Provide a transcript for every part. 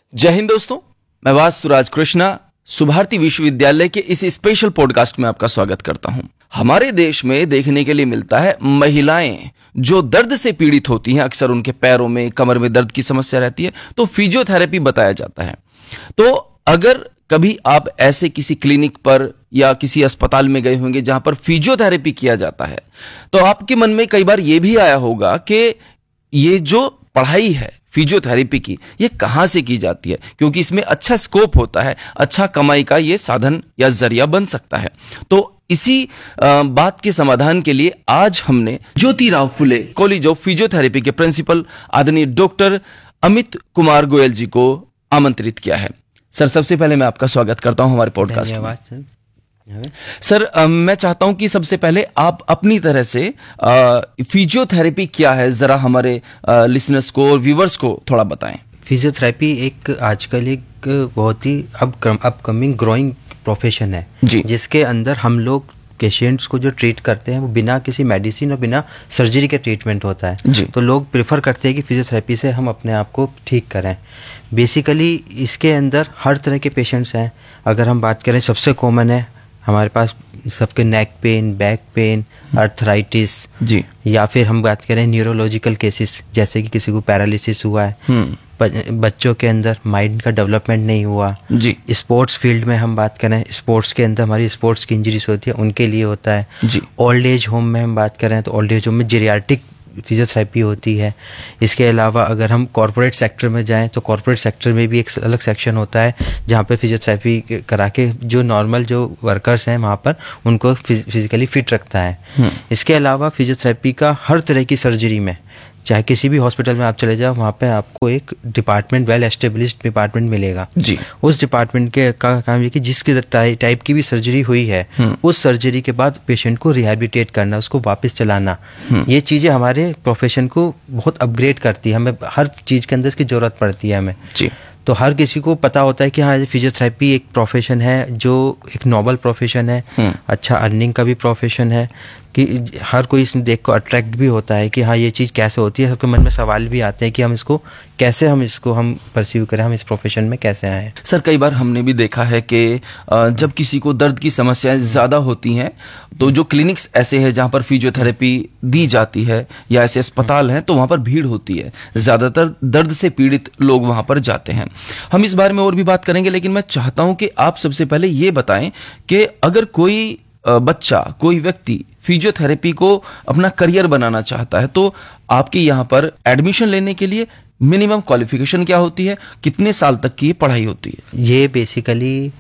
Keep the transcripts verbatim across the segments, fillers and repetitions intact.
जय हिंद दोस्तों, मैं वास्तुराज कृष्णा सुभारती विश्वविद्यालय के इस स्पेशल पॉडकास्ट में आपका स्वागत करता हूं। हमारे देश में देखने के लिए मिलता है महिलाएं जो दर्द से पीड़ित होती हैं, अक्सर उनके पैरों में कमर में दर्द की समस्या रहती है, तो फिजियोथेरेपी बताया जाता है। तो अगर कभी आप ऐसे किसी क्लिनिक पर या किसी अस्पताल में गए होंगे जहां पर फिजियोथेरेपी किया जाता है, तो आपके मन में कई बार यह भी आया होगा कि ये जो पढ़ाई है फिजियोथेरेपी की, ये कहां से की जाती है, क्योंकि इसमें अच्छा स्कोप होता है, अच्छा कमाई का ये साधन या जरिया बन सकता है। तो इसी बात के समाधान के लिए आज हमने Jyotirao Phule college of physiotherapy के प्रिंसिपल आदरणीय डॉक्टर अमित कुमार गोयल जी को आमंत्रित किया है। सर, सबसे पहले मैं आपका स्वागत करता हूं हमारे पॉडकास्ट में। सर, आ, मैं चाहता हूं कि सबसे पहले आप अपनी तरह से फिजियोथेरेपी क्या है जरा हमारे लिसनर्स को और व्यूवर्स को थोड़ा बताएं। फिजियोथेरेपी एक आजकल एक बहुत ही अब अपकमिंग ग्रोइंग प्रोफेशन है जी, जिसके अंदर हम लोग पेशेंट्स को जो ट्रीट करते हैं वो बिना किसी मेडिसिन और बिना सर्जरी के ट्रीटमेंट होता है जी। तो लोग प्रेफर करते हैं कि फिजियोथेरेपी से हम अपने आप को ठीक करें। बेसिकली इसके अंदर हर तरह के पेशेंट्स हैं। अगर हम बात करें, सबसे कॉमन है हमारे पास सबके neck pain, back pain, arthritis जी, या फिर हम बात करें न्यूरोलॉजिकल केसेस, जैसे कि किसी को पैरालिसिस हुआ है, बच्चों के अंदर माइंड का डेवलपमेंट नहीं हुआ जी। स्पोर्ट्स फील्ड में हम बात करें, स्पोर्ट्स के अंदर हमारी स्पोर्ट्स की इंजरीज होती है, उनके लिए होता है जी। ओल्ड एज होम में हम बात करें तो ओल्ड एज होम में जेरियाट्रिक फिजियोथेरेपी होती है। इसके अलावा अगर हम कॉर्पोरेट सेक्टर में जाएं तो कॉर्पोरेट सेक्टर में भी एक अलग सेक्शन होता है जहां पे फिजियोथेरेपी करा के जो नॉर्मल जो वर्कर्स हैं वहां पर उनको फिजिकली फिट रखता है। इसके अलावा फिजियोथेरेपी का हर तरह की सर्जरी में, चाहे किसी भी हॉस्पिटल में आप चले जाओ, वहाँ पे आपको एक डिपार्टमेंट, वेल एस्टेब्लिश्ड डिपार्टमेंट मिलेगा जी। उस डिपार्टमेंट के का काम ये कि जिसकी टाइप की भी सर्जरी हुई है, उस सर्जरी के बाद पेशेंट को रिहैबिलिटेट करना, उसको वापस चलाना, ये चीजें हमारे प्रोफेशन को बहुत अपग्रेड करती है। हमें हर चीज के अंदर इसकी जरूरत पड़ती है हमें जी। तो हर किसी को पता होता है कि हाँ, फिजियोथेरेपी एक प्रोफेशन है जो एक नोबल प्रोफेशन है, अच्छा अर्निंग का भी प्रोफेशन है, कि हर कोई इसमें देख को अट्रैक्ट भी होता है कि हाँ ये चीज़ कैसे होती है। सबके मन में सवाल भी आते हैं कि हम इसको कैसे हम इसको हम परस्यू करें, हम इस प्रोफेशन में कैसे आए। सर, कई बार हमने भी देखा है कि जब किसी को दर्द की समस्याएं ज़्यादा होती हैं तो जो क्लिनिक्स ऐसे हैं जहाँ पर फिजियोथेरेपी दी जाती है या ऐसे अस्पताल हैं तो वहाँ पर भीड़ होती है, ज़्यादातर दर्द से पीड़ित लोग वहाँ पर जाते हैं। हम इस बारे में और भी बात करेंगे, लेकिन मैं चाहता हूँ कि आप सबसे पहले ये बताएं कि अगर कोई बच्चा, कोई व्यक्ति फिजियोथेरेपी को अपना करियर बनाना चाहता है तो आपके यहाँ पर एडमिशन लेने के लिए मिनिमम क्वालिफिकेशन क्या होती है, कितने साल तक की ये पढ़ाई होती है? ये बेसिकली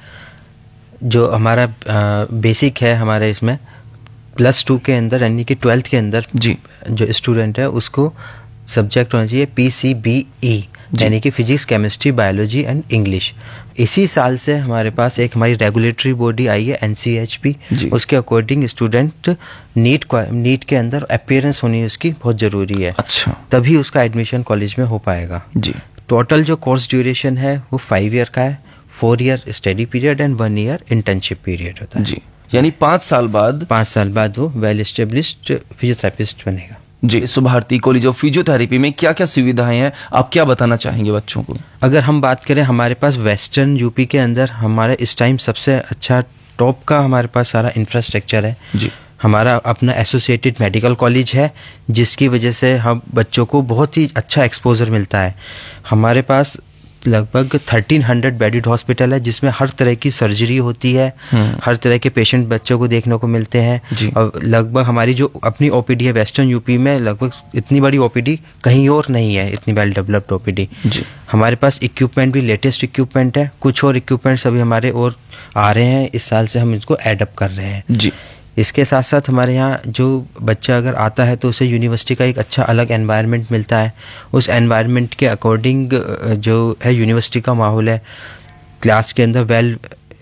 जो हमारा बेसिक है हमारे इसमें प्लस टू के अंदर, यानी कि ट्वेल्थ के अंदर जी, जो स्टूडेंट है उसको सब्जेक्ट होना चाहिए पी सी बी ई, यानी कि physics, chemistry, biology and English. इसी साल से हमारे पास एक हमारी रेगुलेटरी बॉडी आई है एन सी एच पी, उसके अकॉर्डिंग स्टूडेंट नीट नीट के अंदर अपीयरेंस होनी उसकी बहुत जरूरी है। अच्छा, तभी उसका एडमिशन कॉलेज में हो पाएगा जी। टोटल जो कोर्स ड्यूरेशन है वो फाइव ईयर का है, four year study period and one year internship period होता है जी। यानी पांच साल बाद पांच साल बाद वो वेल एस्टेब्लिश्ड फिजियोथेरेपिस्ट बनेगा जी। सुभारती कॉलेज ऑफ फिजियोथेरेपी में क्या क्या सुविधाएं हैं, आप क्या बताना चाहेंगे बच्चों को? अगर हम बात करें, हमारे पास वेस्टर्न यूपी के अंदर हमारे इस टाइम सबसे अच्छा टॉप का हमारे पास सारा इंफ्रास्ट्रक्चर है जी। हमारा अपना एसोसिएटेड मेडिकल कॉलेज है जिसकी वजह से हम बच्चों को बहुत ही अच्छा एक्सपोजर मिलता है। हमारे पास लगभग थर्टीन हंड्रेड बेडेड हॉस्पिटल है जिसमें हर तरह की सर्जरी होती है, हर तरह के पेशेंट बच्चों को देखने को मिलते हैं। और लगभग हमारी जो अपनी ओपीडी है वेस्टर्न यूपी में, लगभग इतनी बड़ी ओपीडी कहीं और नहीं है, इतनी वेल डेवलप्ड ओपीडी। हमारे पास इक्विपमेंट भी लेटेस्ट इक्विपमेंट है, कुछ और इक्विपमेंट्स अभी हमारे और आ रहे हैं, इस साल से हम इसको एडअप कर रहे हैं जी। इसके साथ साथ हमारे यहाँ जो बच्चा अगर आता है तो उसे यूनिवर्सिटी का एक अच्छा अलग एनवायरनमेंट मिलता है। उस एनवायरनमेंट के अकॉर्डिंग जो है यूनिवर्सिटी का माहौल है, क्लास के अंदर वेल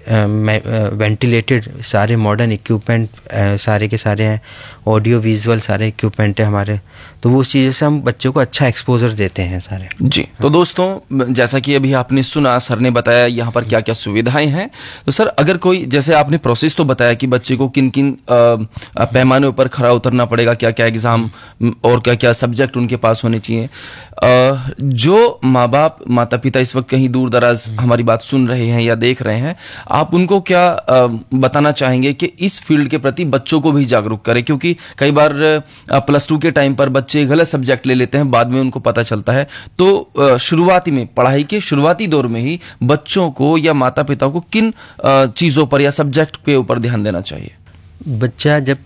वेंटिलेटेड सारे मॉडर्न इक्विपमेंट सारे के सारे हैं, ऑडियो विजुअल सारे इक्विपमेंट है हमारे, तो वो उस चीज़ से हम बच्चों को अच्छा एक्सपोजर देते हैं सारे। जी, तो दोस्तों जैसा कि अभी आपने सुना, सर ने बताया यहाँ पर क्या क्या सुविधाएं हैं। तो सर अगर कोई, जैसे आपने प्रोसेस तो बताया कि बच्चे को किन किन पैमानों पर खरा उतरना पड़ेगा, क्या क्या एग्जाम और क्या क्या सब्जेक्ट उनके पास होने चाहिए, आ, जो माँ बाप माता पिता इस वक्त कहीं दूर दराज हमारी बात सुन रहे हैं या देख रहे हैं, आप उनको क्या आ, बताना चाहेंगे कि इस फील्ड के प्रति बच्चों को भी जागरूक करें? क्योंकि कई बार प्लस टू के टाइम पर बच्चे गलत सब्जेक्ट ले लेते हैं, बाद में उनको पता चलता है। तो शुरुआती में, पढ़ाई के शुरुआती दौर में ही बच्चों को या माता पिता को किन चीजों पर या सब्जेक्ट के ऊपर ध्यान देना चाहिए? बच्चा जब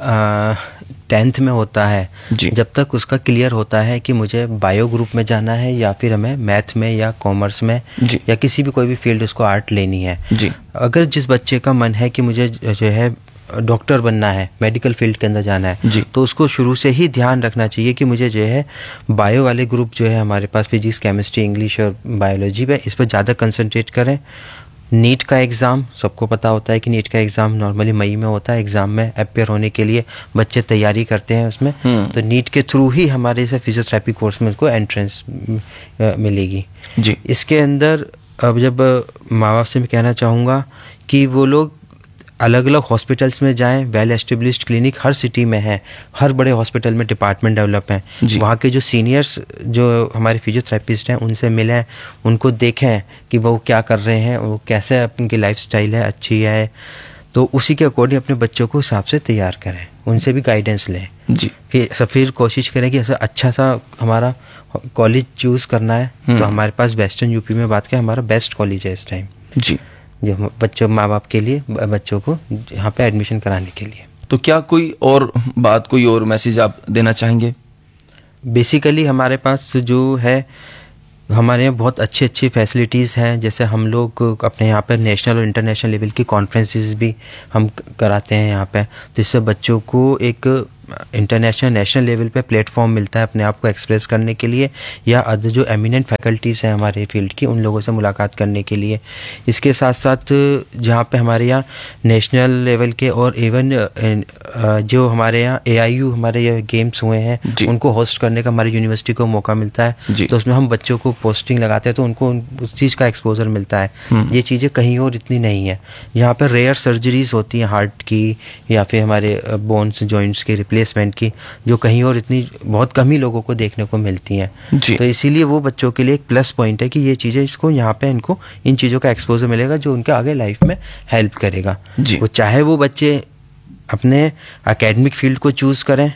टेंथ में होता है, जब तक उसका क्लियर होता है कि मुझे बायो ग्रुप में जाना है या फिर हमें मैथ में या कॉमर्स में या किसी भी कोई भी फील्ड उसको आर्ट लेनी है जी। अगर जिस बच्चे का मन है कि मुझे जो है डॉक्टर बनना है, मेडिकल फील्ड के अंदर जाना है जी, तो उसको शुरू से ही ध्यान रखना चाहिए कि मुझे जो है बायो वाले ग्रुप जो है हमारे पास फिजिक्स, केमिस्ट्री, इंग्लिश और बायोलॉजी पे, इस पर ज़्यादा कंसंट्रेट करें। नीट का एग्ज़ाम सबको पता होता है कि नीट का एग्ज़ाम नॉर्मली मई में होता है। एग्ज़ाम में अपेयर होने के लिए बच्चे तैयारी करते हैं उसमें, तो नीट के थ्रू ही हमारे से फिजियोथेरेपी कोर्स में उनको एंट्रेंस मिलेगी जी। इसके अंदर अब जब माँ बाप से मैं कहना चाहूँगा कि वो लोग अलग अलग हॉस्पिटल्स में जाएं, वेल एस्टेब्लिश्ड क्लिनिक हर सिटी में है, हर बड़े हॉस्पिटल में डिपार्टमेंट डेवलप हैं, वहाँ के जो सीनियर्स जो हमारे फिजियोथेरेपिस्ट हैं उनसे मिलें, उनको देखें कि वो क्या कर रहे हैं, वो कैसे उनकी लाइफस्टाइल है, अच्छी है, तो उसी के अकॉर्डिंग अपने बच्चों को हिसाब से तैयार करें, उनसे भी गाइडेंस लें जी। फिर सब फिर कोशिश करें कि ऐसा अच्छा सा हमारा कॉलेज चूज़ करना है, तो हमारे पास वेस्टर्न यूपी में बात करें हमारा बेस्ट कॉलेज है इस टाइम जी, जो बच्चों माँ बाप के लिए, बच्चों को यहाँ पे एडमिशन कराने के लिए। तो क्या कोई और बात, कोई और मैसेज आप देना चाहेंगे? बेसिकली हमारे पास जो है, हमारे यहाँ बहुत अच्छी अच्छी फैसिलिटीज़ हैं, जैसे हम लोग अपने यहाँ पर नेशनल और इंटरनेशनल लेवल की कॉन्फ्रेंसेस भी हम कराते हैं यहाँ पे, तो इससे बच्चों को एक इंटरनेशनल नेशनल लेवल पे प्लेटफॉर्म मिलता है अपने आप को एक्सप्रेस करने के लिए, या अदर जो एमिनेंट फैकल्टीज़ हैं हमारे फील्ड की, उन लोगों से मुलाकात करने के लिए। इसके साथ साथ जहाँ पे हमारे यहाँ नेशनल लेवल के और इवन जो हमारे यहाँ ए आई यू हमारे ये गेम्स हुए हैं, उनको होस्ट करने का हमारी यूनिवर्सिटी को मौका मिलता है, तो उसमें हम बच्चों को पोस्टिंग लगाते हैं, तो उनको उस चीज़ का एक्सपोजर मिलता है। ये चीज़ें कहीं और इतनी नहीं है। यहाँ पर रेयर सर्जरीज होती हैं हार्ट की या फिर हमारे बोन्स जॉइंट्स की रिप्लेसमेंट की, जो कहीं और इतनी बहुत कम ही लोगों को देखने को मिलती हैं, तो इसीलिए वो बच्चों के लिए एक प्लस पॉइंट है कि ये चीज़ें इसको यहाँ पे इनको इन चीज़ों का एक्सपोजर मिलेगा जो उनके आगे लाइफ में हेल्प करेगा। वो चाहे वो बच्चे अपने एकेडमिक फील्ड को चूज करें,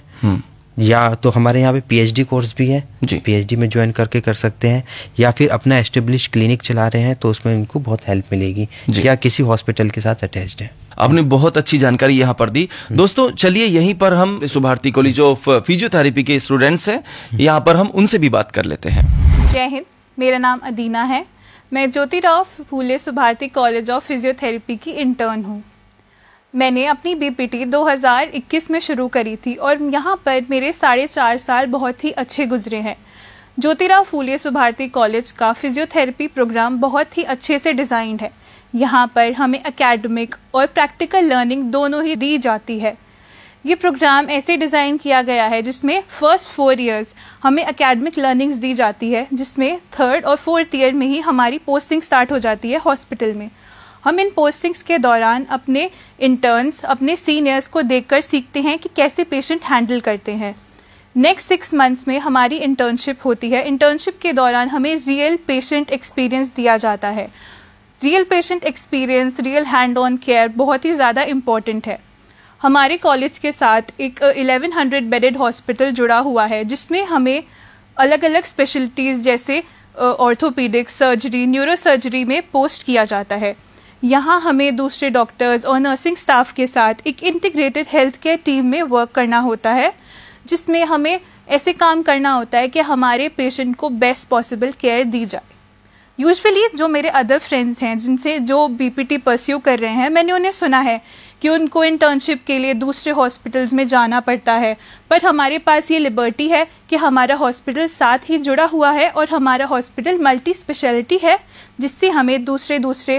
या तो हमारे यहाँ पे पीएचडी कोर्स भी है, पीएचडी में ज्वाइन करके कर सकते हैं, या फिर अपना एस्टेब्लिश क्लिनिक चला रहे हैं तो उसमें उनको बहुत हेल्प मिलेगी, या किसी हॉस्पिटल के साथ अटैच्ड है। आपने बहुत अच्छी जानकारी यहाँ पर दी। दोस्तों चलिए यहीं पर हम सुभारती कॉलेज ऑफ फिजियोथेरेपी के स्टूडेंट्स हैं, यहाँ पर हम उनसे भी बात कर लेते हैं। जय हिंद, मेरा नाम अदीना है। मैं Jyotirao Phule Subharti college of physiotherapy की इंटर्न हूँ। मैंने अपनी बीपीटी दो हज़ार इक्कीस में शुरू करी थी और यहाँ पर मेरे साढ़े चार साल बहुत ही अच्छे गुजरे हैं। ज्योतिराव फूले सुभारती कॉलेज का फिजियोथेरेपी प्रोग्राम बहुत ही अच्छे से डिज़ाइंड है। यहाँ पर हमें एकेडमिक और प्रैक्टिकल लर्निंग दोनों ही दी जाती है। ये प्रोग्राम ऐसे डिज़ाइन किया गया है जिसमें फर्स्ट फोर इयर्स हमें एकेडमिक लर्निंग्स दी जाती है, जिसमें थर्ड और फोर्थ ईयर में ही हमारी पोस्टिंग स्टार्ट हो जाती है हॉस्पिटल में। हम इन पोस्टिंग्स के दौरान अपने इंटर्न्स, अपने सीनियर्स को देखकर सीखते हैं कि कैसे पेशेंट हैंडल करते हैं। नेक्स्ट सिक्स मंथ्स में हमारी इंटर्नशिप होती है। इंटर्नशिप के दौरान हमें रियल पेशेंट एक्सपीरियंस दिया जाता है। Real patient experience, real hand on care बहुत ही ज़्यादा इम्पॉर्टेंट है। हमारे कॉलेज के साथ एक इलेवन हंड्रेड बेडेड हॉस्पिटल जुड़ा हुआ है, जिसमें हमें अलग अलग स्पेशलिटीज़ जैसे ऑर्थोपीडिक्स, सर्जरी, न्यूरो सर्जरी में पोस्ट किया जाता है। यहाँ हमें दूसरे डॉक्टर्स और नर्सिंग स्टाफ के साथ एक इंटीग्रेटेड हेल्थ केयर टीम में वर्क करना होता है, जिसमें हमें ऐसे काम करना होता है कि हमारे पेशेंट को बेस्ट पॉसिबल केयर दी जाए। यूजुअली जो मेरे अदर फ्रेंड्स हैं जिनसे जो बीपीटी परस्यू कर रहे हैं, मैंने उन्हें सुना है कि उनको इंटर्नशिप के लिए दूसरे हॉस्पिटल्स में जाना पड़ता है, पर हमारे पास ये लिबर्टी है कि हमारा हॉस्पिटल साथ ही जुड़ा हुआ है और हमारा हॉस्पिटल मल्टी स्पेशलिटी है, जिससे हमें दूसरे दूसरे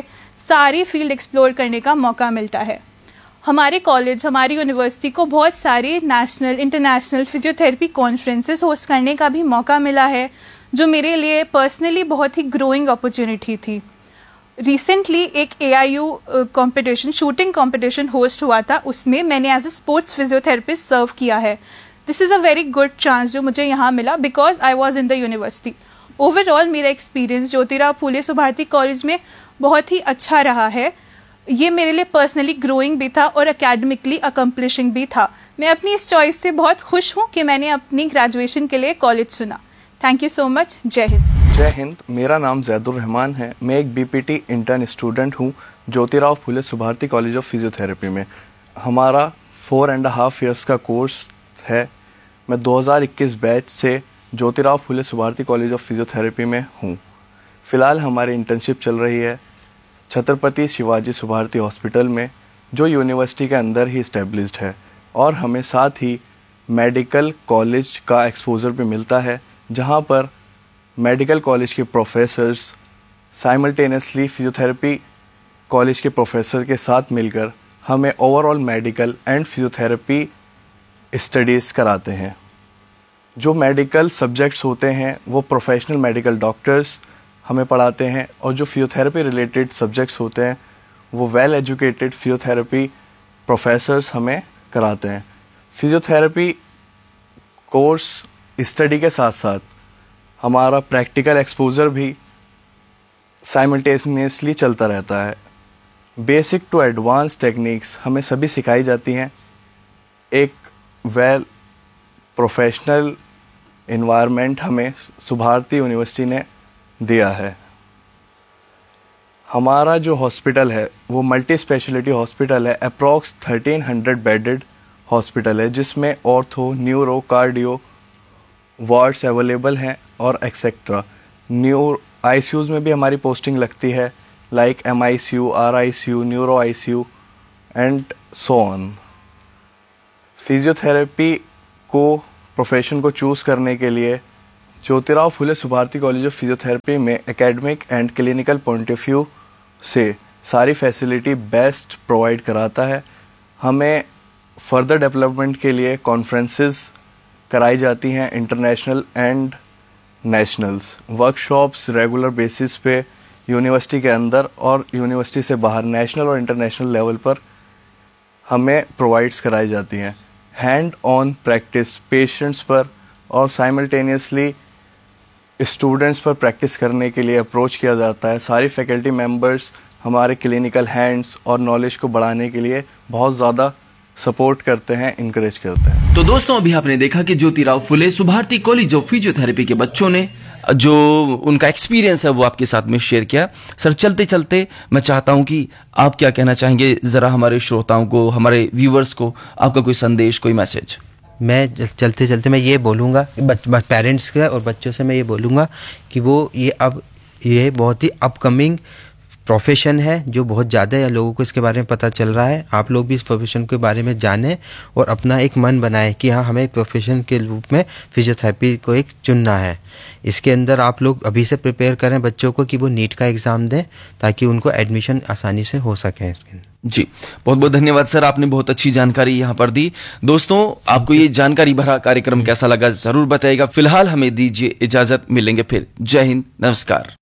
सारी फील्ड एक्सप्लोर करने का मौका मिलता है। हमारे कॉलेज, हमारी यूनिवर्सिटी को बहुत सारे national, international physiotherapy conferences host करने का भी मौका मिला है, जो मेरे लिए पर्सनली बहुत ही ग्रोइंग अपॉर्चुनिटी थी। रिसेंटली एक ए आई you competition, shooting competition host हुआ था, उसमें मैंने एज अ स्पोर्ट्स फिजियोथेरेपिस्ट सर्व किया है। This is a very good chance जो मुझे यहाँ मिला because I was in the university. Overall मेरा एक्सपीरियंस ज्योतिराव फूले सुभारती कॉलेज में बहुत ही अच्छा रहा है। ये मेरे लिए पर्सनली ग्रोइंग भी था और एकेडमिकली अकम्पलिशिंग भी था। मैं अपनी इस चॉइस से बहुत खुश हूँ कि मैंने अपनी ग्रेजुएशन के लिए कॉलेज चुना। Thank you so much. जय हिंद। जय हिंद। मेरा नाम जैदुर रहमान है। मैं एक B P T intern student हूँ Jyotirao Phule Subharti college of physiotherapy में। हमारा फोर एंड हाफ ईयर्स का कोर्स है। मैं दो हज़ार इक्कीस बैच से Jyotirao Phule Subharti college of physiotherapy में हूँ। फ़िलहाल हमारी इंटर्नशिप चल रही है छत्रपति शिवाजी सुभारती हॉस्पिटल में, जो यूनिवर्सिटी के अंदर ही इस्टेब्लिश्ड है, और हमें साथ ही मेडिकल कॉलेज का एक्सपोजर भी मिलता है, जहाँ पर मेडिकल कॉलेज के प्रोफेसर्स साइमल्टेनियसली फिजियोथेरेपी कॉलेज के प्रोफेसर के साथ मिलकर हमें overall medical and physiotherapy studies कराते हैं। जो मेडिकल सब्जेक्ट्स होते हैं वो प्रोफेशनल मेडिकल डॉक्टर्स हमें पढ़ाते हैं, और जो फिजियोथेरेपी रिलेटेड सब्जेक्ट्स होते हैं वो वेल एजुकेटेड फिजियोथेरेपी प्रोफेसर्स हमें कराते हैं। फिजियोथेरेपी कोर्स स्टडी के साथ साथ हमारा प्रैक्टिकल एक्सपोजर भी साइमल्टेनियसली चलता रहता है। बेसिक टू एडवांस टेक्निक्स हमें सभी सिखाई जाती हैं। एक वेल प्रोफेशनल इन्वायरमेंट हमें सुभारती यूनिवर्सिटी ने दिया है। हमारा जो हॉस्पिटल है वो मल्टी स्पेशलिटी हॉस्पिटल है। Approx thirteen hundred bedded hospital है, जिसमें ortho, neuro, cardio wards available हैं और एक्सेट्रा। न्यू आईसीयूज़ में भी हमारी पोस्टिंग लगती है, like M I C you, are I C you, neuro I C you and so on. Physiotherapy को प्रोफेशन को चूज़ करने के लिए Jyotirao Phule Subharti college of physiotherapy में academic and clinical point of view से सारी फैसिलिटी बेस्ट प्रोवाइड कराता है। हमें फर्दर डेवलपमेंट के लिए कॉन्फ्रेंसेस कराई जाती हैं, international and nationals, workshops regular basis पे यूनिवर्सिटी के अंदर और यूनिवर्सिटी से बाहर नेशनल और इंटरनेशनल लेवल पर हमें प्रोवाइड्स कराई जाती हैं। हैंड ऑन प्रैक्टिस पेशेंट्स पर और साइमल्टेनियसली स्टूडेंट्स पर प्रैक्टिस करने के लिए अप्रोच किया जाता है। सारी फैकल्टी मेंबर्स हमारे क्लिनिकल हैंड्स और नॉलेज को बढ़ाने के लिए बहुत ज़्यादा सपोर्ट करते हैं, इनकरेज करते हैं। तो दोस्तों, अभी आपने देखा कि Jyotirao Phule Subharti college of physiotherapy के बच्चों ने जो उनका एक्सपीरियंस है वो आपके साथ में शेयर किया। सर, चलते चलते मैं चाहता हूं कि आप क्या कहना चाहेंगे, जरा हमारे श्रोताओं को, हमारे व्यूवर्स को आपका कोई संदेश, कोई मैसेज। मैं चलते चलते मैं ये बोलूँगा पेरेंट्स का और बच्चों से, मैं ये बोलूँगा कि वो ये अब ये बहुत ही अपकमिंग प्रोफेशन है, जो बहुत ज़्यादा या लोगों को इसके बारे में पता चल रहा है। आप लोग भी इस प्रोफेशन के बारे में जानें और अपना एक मन बनाएं कि हाँ, हमें प्रोफेशन के रूप में फिजियोथेरेपी को एक चुनना है। इसके अंदर आप लोग अभी से प्रिपेयर करें बच्चों को कि वो नीट का एग्ज़ाम दें, ताकि उनको एडमिशन आसानी से हो सके। जी, बहुत बहुत धन्यवाद सर, आपने बहुत अच्छी जानकारी यहाँ पर दी। दोस्तों, आपको ये जानकारी भरा कार्यक्रम कैसा लगा जरूर बताइएगा। फिलहाल हमें दीजिए इजाजत, मिलेंगे फिर। जय हिंद, नमस्कार।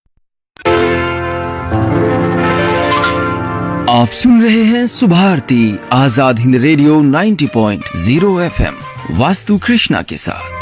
आप सुन रहे हैं सुभारती आजाद हिंद रेडियो नब्बे पॉइंट शून्य एफ एम वास्तु कृष्णा के साथ।